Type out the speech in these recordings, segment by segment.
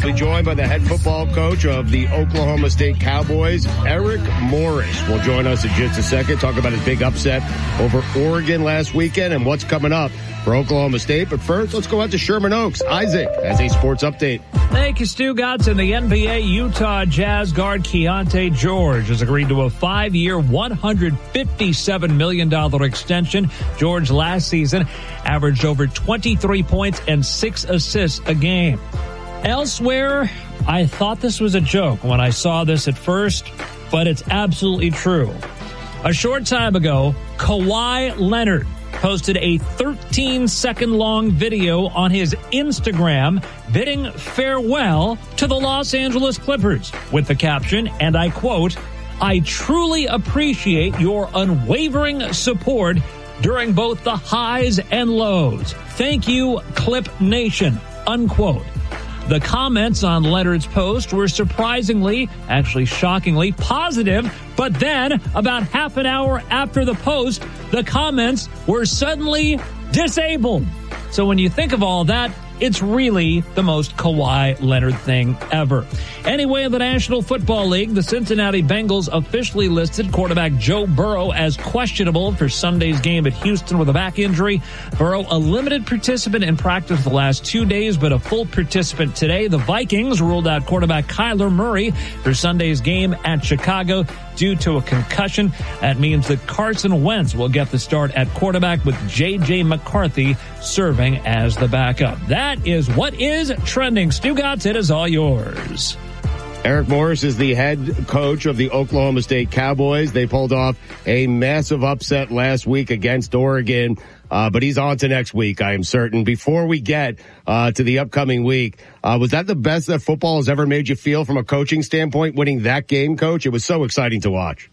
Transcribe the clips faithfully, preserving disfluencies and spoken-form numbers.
be joined by the head football coach of the Oklahoma State Cowboys, Eric Morris. Will join us in just a second, talk about his big upset over Oregon last weekend and what's coming up for Oklahoma State. But first, let's go out to Sherman Oaks. Isaac has a sports update. Thank you, Stu Gotts. In the N B A, Utah Jazz guard Keontae George has agreed to a five-year, one hundred fifty-seven million dollars extension. George last season averaged over twenty-three points and six assists a game. Elsewhere, I thought this was a joke when I saw this at first, but it's absolutely true. A short time ago, Kawhi Leonard posted a thirteen second long video on his Instagram bidding farewell to the Los Angeles Clippers with the caption, and I quote, "I truly appreciate your unwavering support during both the highs and lows. Thank you, Clip Nation," unquote. The comments on Leonard's post were surprisingly, actually shockingly, positive, but then about half an hour after the post, the comments were suddenly disabled. So when you think of all that, it's really the most Kawhi Leonard thing ever. Anyway, in the National Football League, the Cincinnati Bengals officially listed quarterback Joe Burrow as questionable for Sunday's game at Houston with a back injury. Burrow, a limited participant in practice the last two days, but a full participant today. The Vikings ruled out quarterback Kyler Murray for Sunday's game at Chicago due to a concussion. That means that Carson Wentz will get the start at quarterback with J J McCarthy serving as the backup. That is what is trending. Stu Gotts, it is all yours. Eric Morris is the head coach of the Oklahoma State Cowboys. They pulled off a massive upset last week against Oregon, uh, but he's on to next week, I am certain. Before we get uh, to the upcoming week, uh, was that the best that football has ever made you feel from a coaching standpoint, winning that game, Coach? It was so exciting to watch.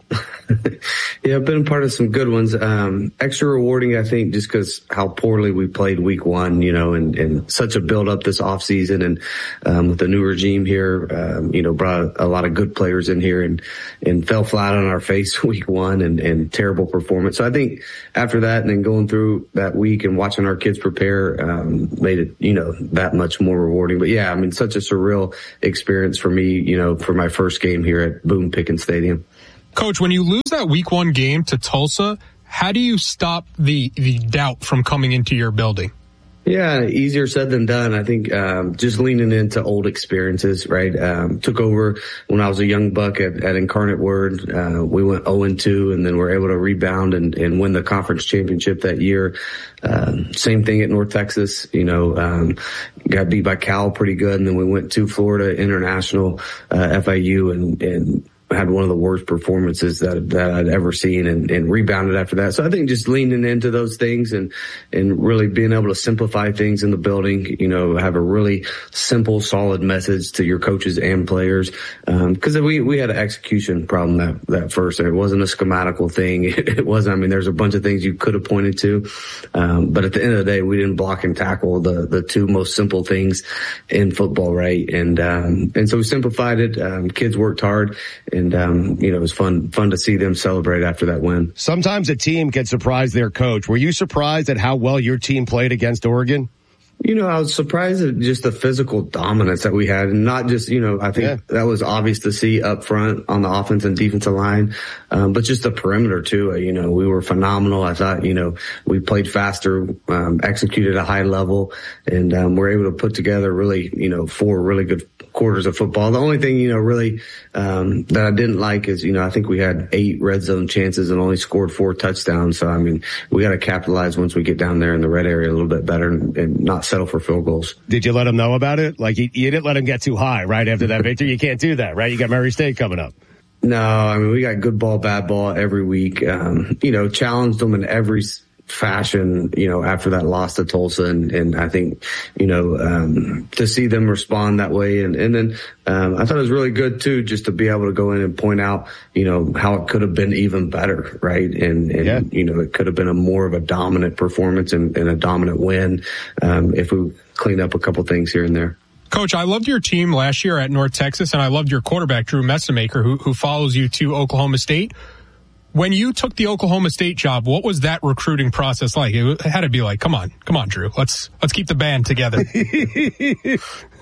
Yeah, I've been a part of some good ones. Um, extra rewarding, I think, just because how poorly we played week one, you know, and, and such a build up this off season. And, um, with the new regime here, um, you know, brought a lot of good players in here and, and fell flat on our face week one and, and terrible performance. So I think after that and then going through that week and watching our kids prepare, um, made it, you know, that much more rewarding. But yeah, I mean, such a surreal experience for me, you know, for my first game here at Boone Pickens Stadium. Coach, when you lose that week one game to Tulsa, how do you stop the, the doubt from coming into your building? Yeah, easier said than done. I think um, just leaning into old experiences, right? Um, took over when I was a young buck at, at Incarnate Word. Uh, we went oh and two, and then we're able to rebound and, and win the conference championship that year. Um, same thing at North Texas. You know, um, got beat by Cal pretty good, and then we went to Florida International, uh, F I U, and and. had one of the worst performances that that I'd ever seen and, and rebounded after that. So I think just leaning into those things and, and really being able to simplify things in the building, you know, have a really simple, solid message to your coaches and players. Um, cause we, we had an execution problem that, that first. It wasn't a schematical thing. It, it wasn't, I mean, there's a bunch of things you could have pointed to. Um, but at the end of the day, we didn't block and tackle the, the two most simple things in football, right? And, um, and so we simplified it. Um, kids worked hard. And, um, you know, it was fun, fun to see them celebrate after that win. Sometimes a team can surprise their coach. Were you surprised at how well your team played against Oregon? You know, I was surprised at just the physical dominance that we had, and not just, you know, I think yeah. that was obvious to see up front on the offense and defensive line, um, but just the perimeter too. You know, we were phenomenal. I thought, you know, we played faster, um, executed at a high level, and um, we're able to put together really, you know, four really good quarters of football. The only thing, you know, really um, that I didn't like is, you know, I think we had eight red zone chances and only scored four touchdowns. So, I mean, we got to capitalize once we get down there in the red area a little bit better and, and not settle for field goals. Did you let them know about it? Like, you, you didn't let them get too high right after that victory. You can't do that, right? You got Murray State coming up. No, I mean, we got good ball, bad ball every week. Um, you know, challenged them in every fashion, you know, after that loss to Tulsa. And, and I think, you know, um, to see them respond that way. And, and then, um, I thought it was really good too, just to be able to go in and point out, you know, how it could have been even better. Right. And, and, yeah. you know, it could have been a more of a dominant performance and, and a dominant win. Um, if we cleaned up a couple things here and there. Coach, I loved your team last year at North Texas, and I loved your quarterback, Drew Messamaker, who, who follows you to Oklahoma State. When you took the Oklahoma State job, what was that recruiting process like? It had to be like, come on, come on, Drew, let's let's keep the band together.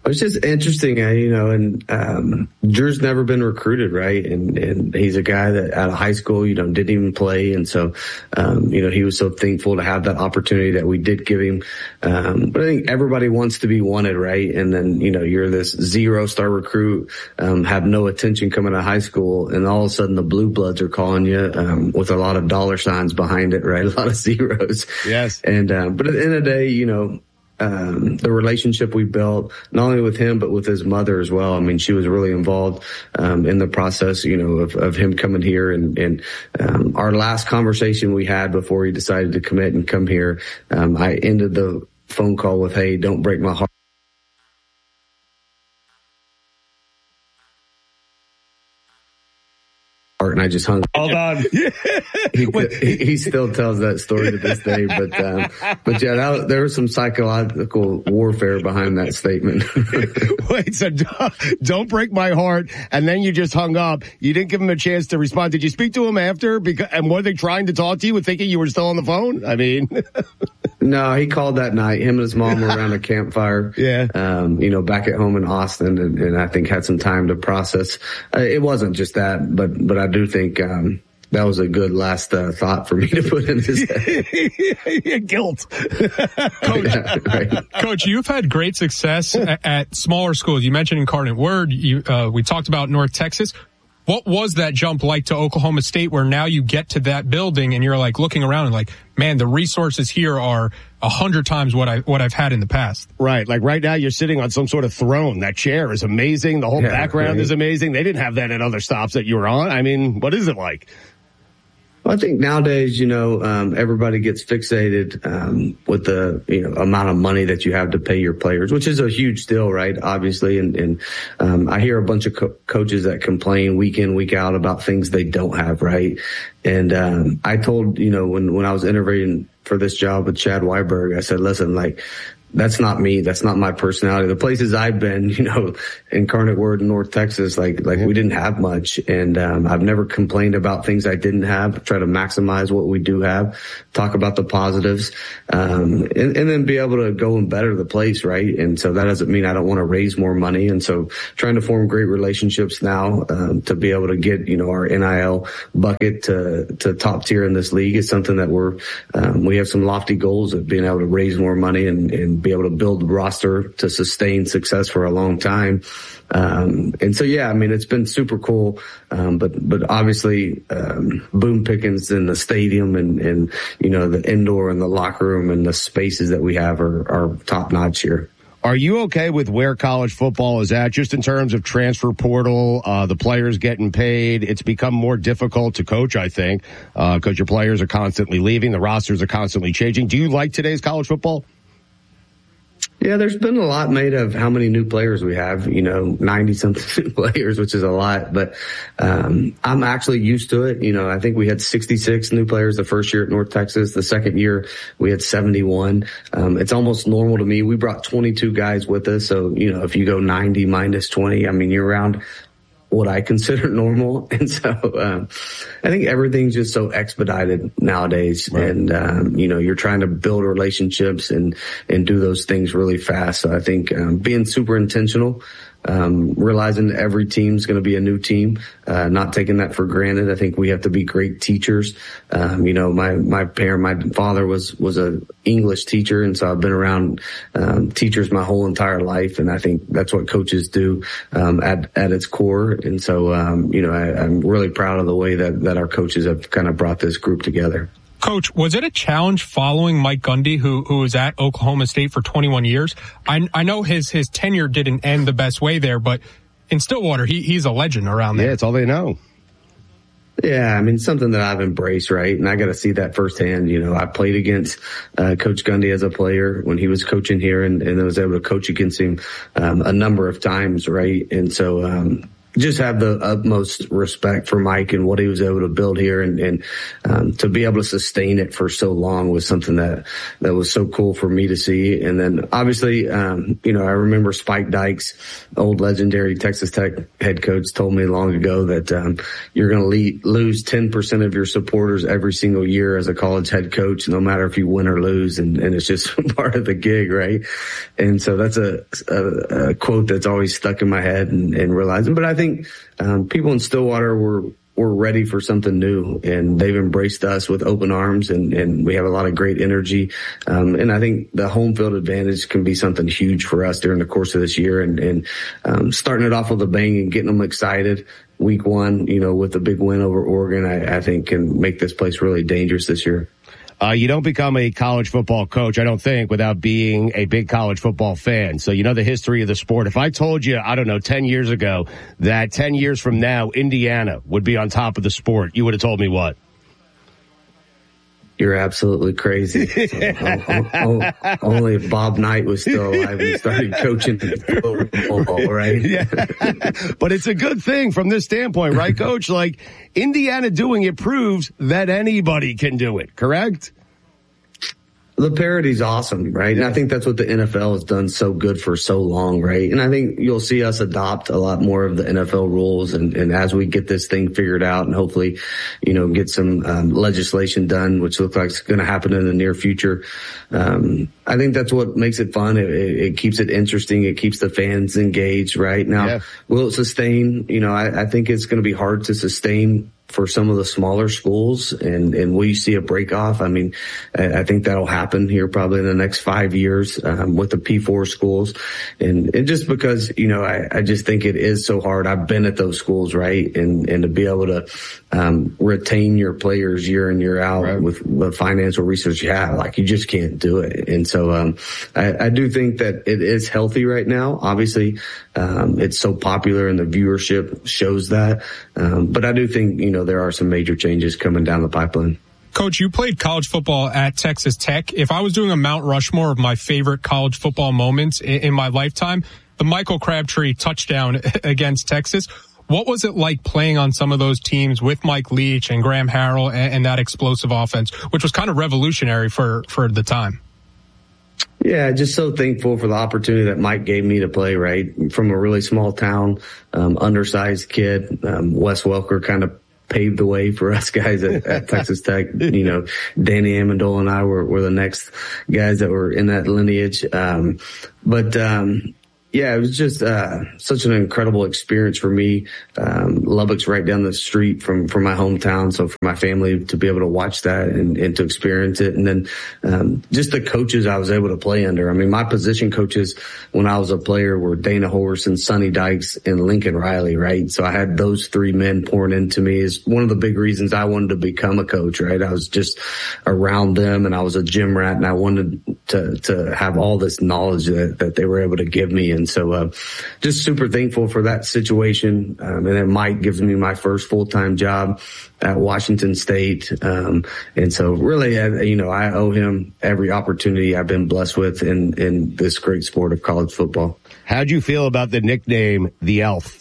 It's just interesting, uh, you know, and um, Drew's never been recruited, right? And and he's a guy that out of high school, you know, didn't even play. And so, um, you know, he was so thankful to have that opportunity that we did give him. Um, but I think everybody wants to be wanted, right? And then, you know, you're this zero-star recruit, um, have no attention coming out of high school, and all of a sudden the Blue Bloods are calling you um, with a lot of dollar signs behind it, right? A lot of zeros. Yes. And um, but at the end of the day, you know, Um, the relationship we built, not only with him, but with his mother as well. I mean, she was really involved, um, in the process, you know, of, of him coming here. And, and, um, our last conversation we had before he decided to commit and come here, um, I ended the phone call with, "Hey, don't break my heart." And I just hung. Hold on. he, he, he still tells that story to this day, but um, but yeah, that was, there was some psychological warfare behind that statement. Wait, so don't break my heart, and then you just hung up. You didn't give him a chance to respond. Did you speak to him after? Because and were they trying to talk to you, with thinking you were still on the phone? I mean, no, he called that night. Him and his mom were around a campfire. Yeah, um, you know, back at home in Austin, and, and I think had some time to process. Uh, it wasn't just that, but but I do think um, that was a good last uh, thought for me to put in his head. Guilt. Coach, Yeah, right. Coach, you've had great success at, at smaller schools. You mentioned Incarnate Word. You, uh, we talked about North Texas. What was that jump like to Oklahoma State, where now you get to that building and you're like looking around and like, man, the resources here are a hundred times what I what I've had in the past. Right, like right now you're sitting on some sort of throne. That chair is amazing. The whole Yeah, background right. is amazing. They didn't have that at other stops that you were on. I mean, what is it like? Well, I think nowadays, you know, um, everybody gets fixated um, with the you know amount of money that you have to pay your players, which is a huge deal, right? Obviously, and, and um, I hear a bunch of co- coaches that complain week in, week out about things they don't have, right? And um, I told you know when when I was interviewing for this job with Chad Weiberg, I said, listen, like. That's not me. That's not my personality. The places I've been, you know, Incarnate Word in North Texas, like, like we didn't have much. And, um, I've never complained about things I didn't have. Try to maximize what we do have, talk about the positives, um, and, and then be able to go and better the place, right? And so that doesn't mean I don't want to raise more money. And so trying to form great relationships now, um, to be able to get, you know, our N I L bucket to, to top tier in this league is something that we're, um, we have some lofty goals of being able to raise more money and, and be able to build a roster to sustain success for a long time. Um, and so, yeah, I mean, it's been super cool. Um, but, but obviously, um, Boone Pickens in the stadium and, and, you know, the indoor and the locker room and the spaces that we have are, are top notch here. Are you okay with where college football is at, just in terms of transfer portal, uh, the players getting paid? It's become more difficult to coach, I think, uh, because your players are constantly leaving. The rosters are constantly changing. Do you like today's college football? Yeah, there's been a lot made of how many new players we have, you know, ninety something new players, which is a lot, but, um, I'm actually used to it. You know, I think we had sixty-six new players the first year at North Texas. The second year we had seventy-one. Um, it's almost normal to me. We brought twenty-two guys with us. So, you know, if you go ninety minus twenty, I mean, you're around what I consider normal. And so, um, I think everything's just so expedited nowadays. Right. And, um, you know, you're trying to build relationships and, and do those things really fast. So I think, um, being super intentional, um, realizing that every team's going to be a new team, uh, not taking that for granted. I think we have to be great teachers. Um, you know, my, my parent, my father was, was a English teacher. And so I've been around, um, teachers my whole entire life. And I think that's what coaches do, um, at, at its core. And so, um, you know, I, I'm really proud of the way that, that our coaches have kind of brought this group together. Coach, was it a challenge following Mike Gundy, who who was at Oklahoma State for twenty-one years? I I know his his tenure didn't end the best way there, but in Stillwater, he he's a legend around there. Yeah, it's all they know. Yeah, I mean, something that I've embraced, right? And I got to see that firsthand. You know, I played against uh, Coach Gundy as a player when he was coaching here, and, and I was able to coach against him um, a number of times, right? And so, um, just have the utmost respect for Mike and what he was able to build here, and, and um, to be able to sustain it for so long was something that, that was so cool for me to see. And then obviously, um, you know, I remember Spike Dykes, old legendary Texas Tech head coach, told me long ago that um, you're going to lose ten percent of your supporters every single year as a college head coach, no matter if you win or lose. And, and it's just part of the gig, right? And so that's a, a, a quote that's always stuck in my head, and, and realizing, but I think think um, people in Stillwater were were ready for something new, and they've embraced us with open arms, and, and we have a lot of great energy. Um, and I think the home field advantage can be something huge for us during the course of this year, and, and um, starting it off with a bang and getting them excited. Week one, you know, with a big win over Oregon, I, I think can make this place really dangerous this year. Uh, you don't become a college football coach, I don't think, without being a big college football fan. So you know the history of the sport. If I told you, I don't know, ten years ago that ten years from now, Indiana would be on top of the sport, you would have told me what? You're absolutely crazy. So, oh, oh, oh, only if Bob Knight was still alive and started coaching football, right? Yeah. But it's a good thing from this standpoint, right, Coach? Like, Indiana doing it proves that anybody can do it, correct? The parody's awesome, right? And I think that's what the N F L has done so good for so long, right? And I think you'll see us adopt a lot more of the N F L rules, and, and as we get this thing figured out and hopefully, you know, get some um, legislation done, which looks like it's going to happen in the near future. Um, I think that's what makes it fun. It, it, it keeps it interesting. It keeps the fans engaged, right? Now, yeah. Will it sustain? You know, I, I think it's going to be hard to sustain for some of the smaller schools, and, and will you see a break off? I mean, I, I think that'll happen here probably in the next five years, um, with the P four schools. And, and just because, you know, I, I just think it is so hard. I've been at those schools, right? And, and to be able to, um, retain your players year in, year out, right, with the financial resources you have, like, you just can't do it. And so, um, I, I do think that it is healthy right now. Obviously, um, it's so popular and the viewership shows that. Um, but I do think, you know, there are some major changes coming down the pipeline. Coach, you played college football at Texas Tech. If I was doing a Mount Rushmore of my favorite college football moments in, in my lifetime, the Michael Crabtree touchdown against Texas, what was it like playing on some of those teams with Mike Leach and Graham Harrell and, and that explosive offense, which was kind of revolutionary for, for the time? Yeah, just so thankful for the opportunity that Mike gave me to play, right? From a really small town, um, undersized kid, um, Wes Welker kind of paved the way for us guys at, at Texas Tech. You know, Danny Amendola and I were, were the next guys that were in that lineage. Um, but, um, yeah, it was just uh such an incredible experience for me. Um, Lubbock's right down the street from, from my hometown. So for my family to be able to watch that and, and to experience it. And then um just the coaches I was able to play under. I mean, my position coaches when I was a player were Dana Horson, Sonny Dykes, and Lincoln Riley, right? So I had those three men pouring into me. Is one of the big reasons I wanted to become a coach, right? I was just around them, and I was a gym rat, and I wanted to to have all this knowledge that, that they were able to give me. And And so, uh, just super thankful for that situation. Um, and then Mike gives me my first full-time job at Washington State. Um, and so really, uh, you know, I owe him every opportunity I've been blessed with in, in this great sport of college football. How'd you feel about the nickname, the Elf?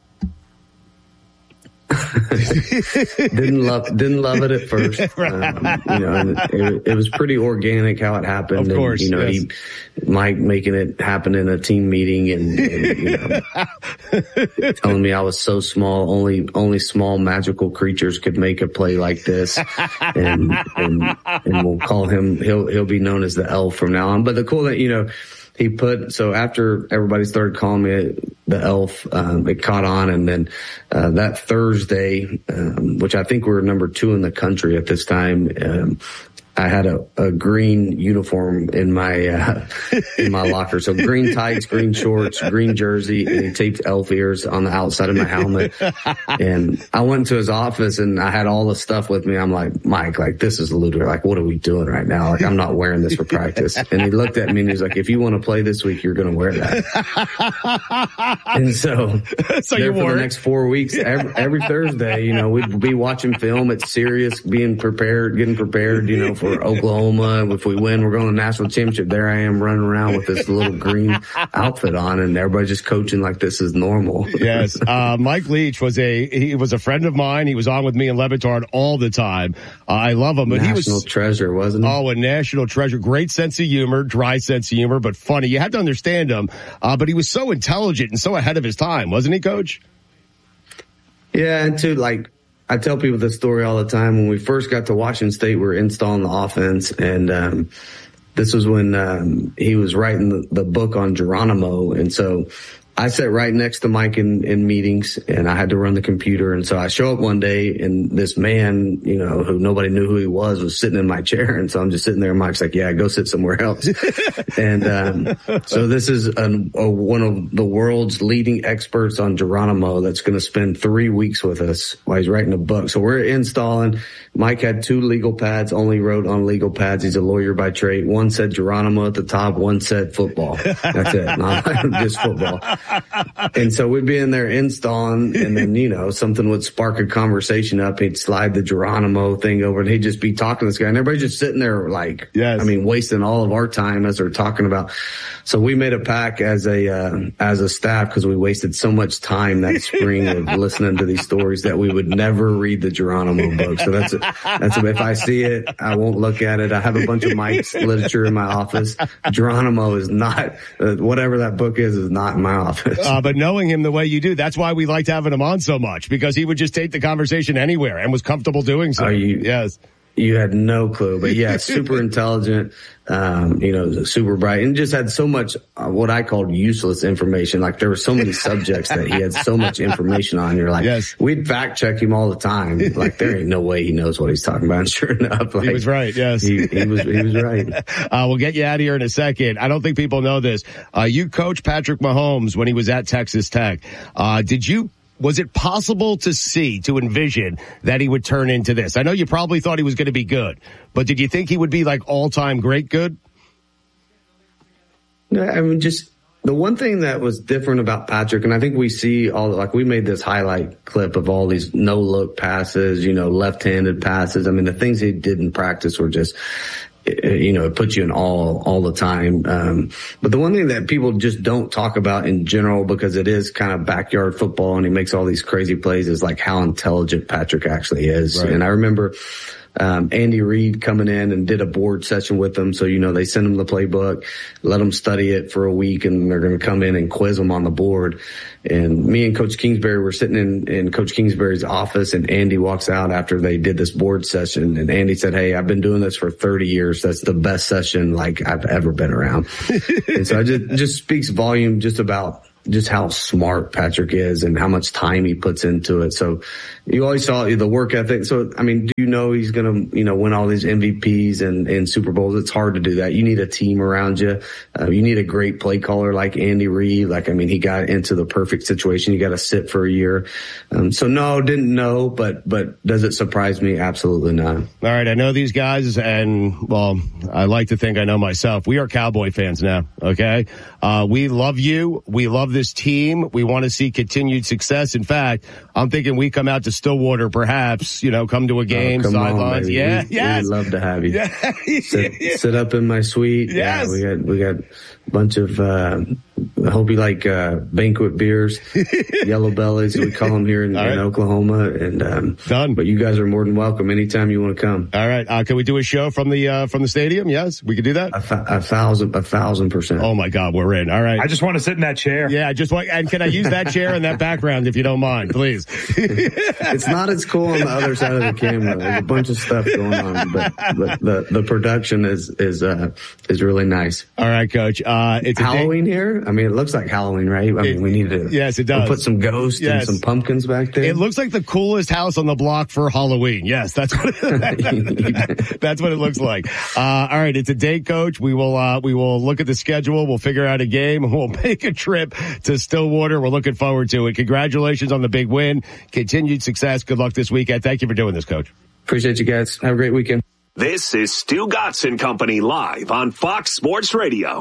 didn't love didn't love it at first. Um, you know, and it, it was pretty organic how it happened. Of course, and, you know, yes. he, Mike making it happen in a team meeting, and, and you know, telling me I was so small, only only small magical creatures could make a play like this, and and, and we'll call him. He'll he'll be known as the Elf from now on. But the cool that you know. He put, so after everybody started calling me the Elf, um, it caught on. And then, uh, that Thursday, um, which I think we were number two in the country at this time, um, I had a, a green uniform in my, uh, in my locker. So green tights, green shorts, green jersey, and he taped elf ears on the outside of my helmet. And I went to his office and I had all the stuff with me. I'm like, Mike, like, this is ludicrous. Like, what are we doing right now? Like, I'm not wearing this for practice. And he looked at me and he was like, if you want to play this week, you're going to wear that. And so, so there you for wore the it. next four weeks, every, every Thursday, you know, we'd be watching film at Sirius, being prepared, getting prepared, you know, for for Oklahoma. If we win, we're going to the national championship. There I am running around with this little green outfit on, and everybody's just coaching like this is normal. Yes. Uh, Mike Leach was a, he was a friend of mine. He was on with me in Le Batard all the time. Uh, I love him, but national he was treasure, wasn't he? Oh, a national treasure. Great sense of humor, dry sense of humor, but funny. You had to understand him. Uh, but he was so intelligent and so ahead of his time, wasn't he, Coach? Yeah. And too, like, I tell people this story all the time. When we first got to Washington State, we were installing the offense, and um, this was when um, he was writing the, the book on Geronimo. And so I sat right next to Mike in, in meetings, and I had to run the computer. And so I show up one day, and this man, you know, who nobody knew who he was, was sitting in my chair. And so I'm just sitting there, and Mike's like, yeah, go sit somewhere else. and um, so this is an, a, one of the world's leading experts on Geronimo that's going to spend three weeks with us while he's writing a book. So we're installing. Mike had two legal pads, only wrote on legal pads. He's a lawyer by trade. One said Geronimo at the top, one said football. That's it. Not just football. And so we'd be in there installing, and then, you know, something would spark a conversation up. He'd slide the Geronimo thing over, and he'd just be talking to this guy, and everybody's just sitting there like, yes. I mean, wasting all of our time as they're talking about. So we made a pact as a, uh, as a staff, because we wasted so much time that spring of listening to these stories that we would never read the Geronimo book. So that's, a, that's, a, if I see it, I won't look at it. I have a bunch of Mike's literature in my office. Geronimo is not, uh, whatever that book is, is not in my office. Uh, but knowing him the way you do, that's why we liked having him on so much, because he would just take the conversation anywhere and was comfortable doing so. Are you, yes. You had no clue, but yeah, super intelligent, um, you know, super bright, and just had so much uh, what I called useless information. Like there were so many subjects that he had so much information on. You're like, yes. We'd fact check him all the time. Like there ain't no way he knows what he's talking about. And sure enough, like, he was right. Yes, he, he was. He was right. Uh, we'll get you out of here in a second. I don't think people know this. Uh, you coached Patrick Mahomes when he was at Texas Tech. Uh, did you? Was it possible to see, to envision that he would turn into this? I know you probably thought he was going to be good, but did you think he would be like all-time great good? No, I mean, just the one thing that was different about Patrick, and I think we see all, like we made this highlight clip of all these no-look passes, you know, left-handed passes. I mean, the things he did in practice were just, you know, it puts you in awe all the time. Um, but the one thing that people just don't talk about in general, because it is kind of backyard football and he makes all these crazy plays, is like how intelligent Patrick actually is. Right. And I remember, um, Andy Reid coming in and did a board session with them. So, you know, they send them the playbook, let them study it for a week, and they're going to come in and quiz them on the board. And me and Coach Kingsbury were sitting in, in Coach Kingsbury's office, and Andy walks out after they did this board session. And Andy said, "Hey, I've been doing this for thirty years. That's the best session like I've ever been around." And so it just, just speaks volume just about just how smart Patrick is and how much time he puts into it. So you always saw the work ethic. So, I mean, do you know he's going to, you know, win all these M V Ps and, and Super Bowls? It's hard to do that. You need a team around you. Uh, you need a great play caller like Andy Reid. Like, I mean, he got into the perfect situation. You got to sit for a year. Um, so no, didn't know, but, but does it surprise me? Absolutely not. All right. I know these guys, and well, I like to think I know myself. We are Cowboy fans now. Okay. Uh, we love you. We love this team. We want to see continued success. In fact, I'm thinking we come out to Stillwater, perhaps, you know, come to a game, oh, sidelines. Yeah, we, yes. We'd love to have you. Yeah. sit, sit up in my suite. Yes. Yeah, we got, we got a bunch of, uh, I hope you like, uh, banquet beers, Yellow Bellies, we call them here in, right. in Oklahoma. And, um, done. But you guys are more than welcome anytime you want to come. All right. Uh, can we do a show from the, uh, from the stadium? Yes, we could do that. A, th- a thousand, a thousand percent. Oh my God, we're in. All right. I just want to sit in that chair. Yeah, I just want, and can I use that chair in that background if you don't mind, please? It's not as cool on the other side of the camera. There's a bunch of stuff going on, but, but the, the production is, is, uh, is really nice. All right, Coach. Uh, it's Halloween day- here. I mean, it looks like Halloween, right? I mean, it, we need to yes, it does. We'll put some ghosts yes. and some pumpkins back there. It looks like the coolest house on the block for Halloween. Yes, that's what it, that's what it looks like. Uh, all right, it's a day, Coach. We will uh, we will look at the schedule. We'll figure out a game, and we'll make a trip to Stillwater. We're looking forward to it. Congratulations on the big win. Continued success. Good luck this weekend. Thank you for doing this, Coach. Appreciate you guys. Have a great weekend. This is Stu Gatz and Company live on Fox Sports Radio.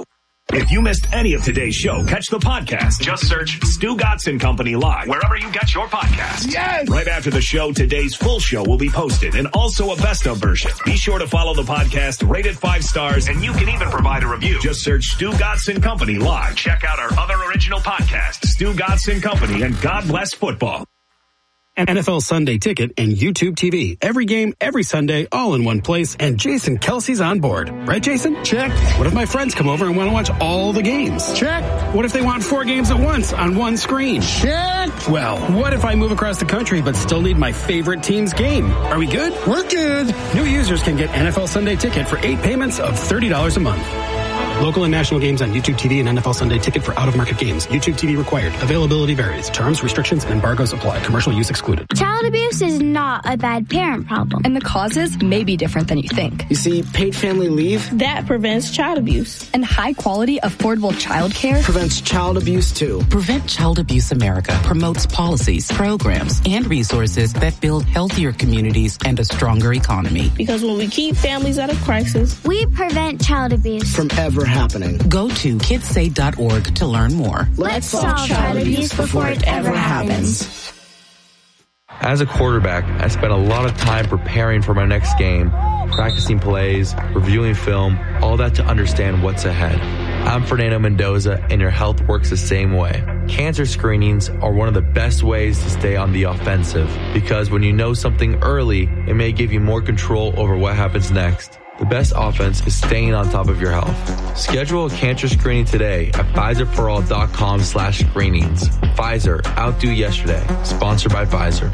If you missed any of today's show, catch the podcast. Just search Stu Gotson Company Live wherever you get your podcasts. Yes! Right after the show, today's full show will be posted and also a best of version. Be sure to follow the podcast, rate it five stars, and you can even provide a review. Just search Stu Gotson Company Live. Check out our other original podcasts, Stu Gotson Company and God Bless Football. N F L Sunday Ticket and YouTube T V. Every game, every Sunday, all in one place, and Jason Kelsey's on board. Right, Jason? Check. What if my friends come over and want to watch all the games? Check. What if they want four games at once on one screen? Check. Well, what if I move across the country but still need my favorite team's game? Are we good? We're good. New users can get N F L Sunday Ticket for eight payments of thirty dollars a month. Local and national games on YouTube T V and N F L Sunday Ticket for out-of-market games. YouTube T V required. Availability varies. Terms, restrictions, and embargoes apply. Commercial use excluded. Child abuse is not a bad parent problem. And the causes may be different than you think. You see, paid family leave, that prevents child abuse. And high-quality, affordable child care prevents child abuse, too. Prevent Child Abuse America promotes policies, programs, and resources that build healthier communities and a stronger economy. Because when we keep families out of crisis, we prevent child abuse from ever happening. Go to kids save dot org to learn more. Let's solve child abuse before it ever happens. As a quarterback, I spent a lot of time preparing for my next game, practicing plays, reviewing film, all that to understand what's ahead. I'm Fernando Mendoza, and your health works the same way. Cancer screenings are one of the best ways to stay on the offensive, because when you know something early, it may give you more control over what happens next. The best offense is staying on top of your health. Schedule a cancer screening today at Pfizer for all dot com slash screenings. Pfizer, outdo yesterday. Sponsored by Pfizer.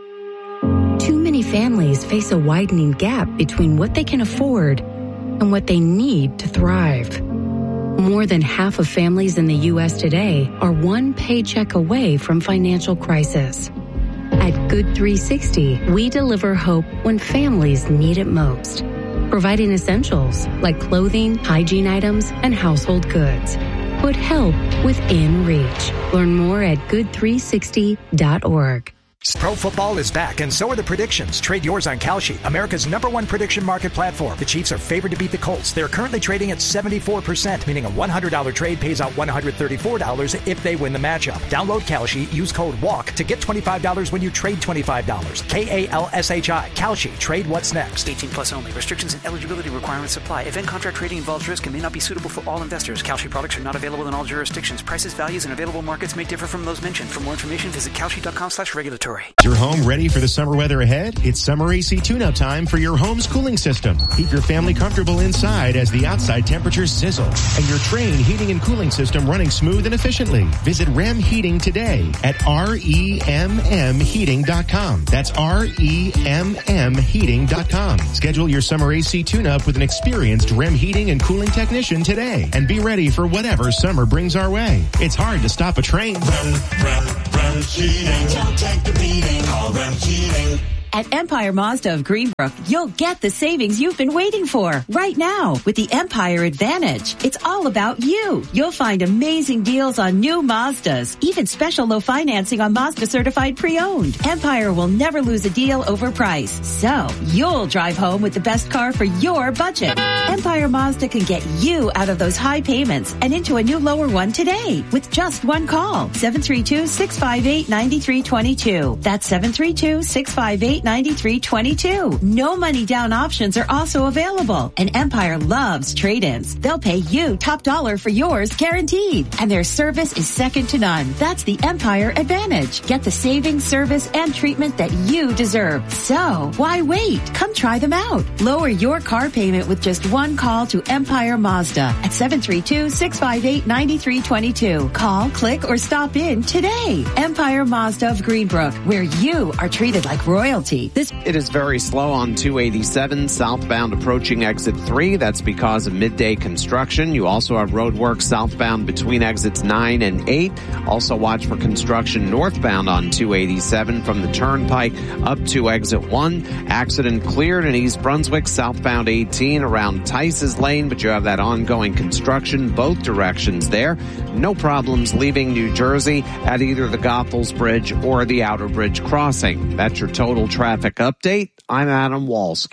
Too many families face a widening gap between what they can afford and what they need to thrive. More than half of families in the U S today are one paycheck away from financial crisis. At Good three sixty, we deliver hope when families need it most, providing essentials like clothing, hygiene items, and household goods. Put help within reach. Learn more at good three sixty dot org. Pro football is back, and so are the predictions. Trade yours on Kalshi, America's number one prediction market platform. The Chiefs are favored to beat the Colts. They're currently trading at seventy-four percent, meaning a one hundred dollars trade pays out one hundred thirty-four dollars if they win the matchup. Download Kalshi, use code WALK to get twenty-five dollars when you trade twenty-five dollars. K A L S H I. Kalshi. Trade what's next. eighteen plus only. Restrictions and eligibility requirements apply. Event contract trading involves risk and may not be suitable for all investors. Kalshi products are not available in all jurisdictions. Prices, values, and available markets may differ from those mentioned. For more information, visit Kalshi dot com slash regulatory. Your home ready for the summer weather ahead? It's summer A C tune-up time for your home's cooling system. Keep your family comfortable inside as the outside temperatures sizzle and your Trane heating and cooling system running smooth and efficiently. Visit R E M Heating today at R E M M heating dot com. That's R E M M heating dot com. Schedule your summer A C tune-up with an experienced R E M heating and cooling technician today and be ready for whatever summer brings our way. It's hard to stop a train. R E M, R E M, R E M Heating. Don't take the beating. Call R E M Heating. At Empire Mazda of Greenbrook, you'll get the savings you've been waiting for right now with the Empire Advantage. It's all about you. You'll find amazing deals on new Mazdas, even special low financing on Mazda certified pre-owned. Empire will never lose a deal over price, so you'll drive home with the best car for your budget. Empire Mazda can get you out of those high payments and into a new lower one today with just one call. seven three two, six five eight, nine three two two. That's seven three two, six five eight, nine three two two. No money down options are also available. And Empire loves trade-ins. They'll pay you top dollar for yours guaranteed. And their service is second to none. That's the Empire Advantage. Get the savings, service, and treatment that you deserve. So, why wait? Come try them out. Lower your car payment with just one call to Empire Mazda at seven three two, six five eight, nine three two two. Call, click, or stop in today. Empire Mazda of Greenbrook, where you are treated like royalty. This It is very slow on two eighty-seven southbound approaching exit three. That's because of midday construction. You also have road work southbound between exits nine and eight. Also watch for construction northbound on two eighty-seven from the turnpike up to exit one. Accident cleared in East Brunswick southbound eighteen around Tice's Lane, but you have that ongoing construction both directions there. No problems leaving New Jersey at either the Goethals Bridge or the Outer Bridge crossing. That's your total traffic update. I'm Adam Walski.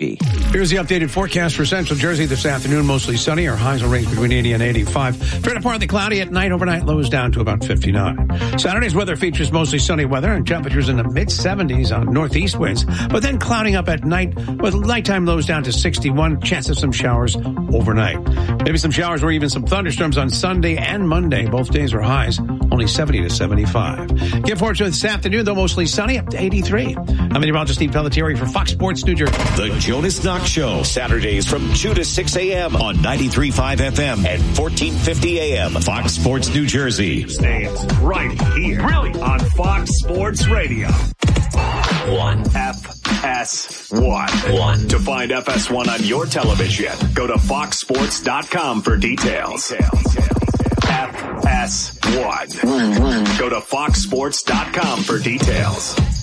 Here's the updated forecast for Central Jersey this afternoon. Mostly sunny. Our highs will range between eighty and eighty-five. Fairly partly cloudy at night. Overnight lows down to about fifty-nine. Saturday's weather features mostly sunny weather and temperatures in the mid seventies on northeast winds, but then clouding up at night with nighttime lows down to sixty-one. Chance of some showers overnight. Maybe some showers or even some thunderstorms on Sunday and Monday. Both days are highs only seventy to seventy-five. Get fortunate this afternoon, though mostly sunny, up to eighty-three. I'm meteorologist Steve Pelletieri for Fox Sports New Jersey. The Jonas Knox Show, Saturdays from two to six a.m. on ninety-three point five F M and fourteen fifty A M. Fox Sports New Jersey. Stays right here. Really? On Fox Sports Radio. One. F S one. One. To find F S one on your television, go to fox sports dot com for details. F S one. One, one. Go to fox sports dot com for details.